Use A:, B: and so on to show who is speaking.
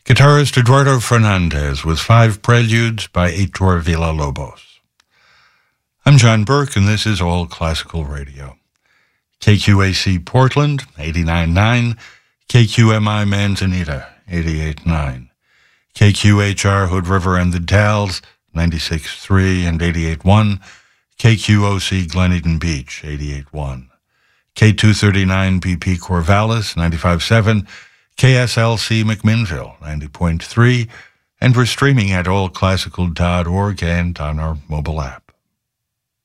A: Guitarist Eduardo Fernandez with 5 Preludes by Heitor Villa-Lobos. I'm John Burke, and this is All Classical Radio. KQAC Portland, 89.9. KQMI Manzanita, 88.9. KQHR Hood River and the Dalles, 96.3 and 88.1. KQOC Glen Eden Beach, 88.1. K239 BP Corvallis, 95.7. KSLC McMinnville, 90.3. And we're streaming at allclassical.org and on our mobile app.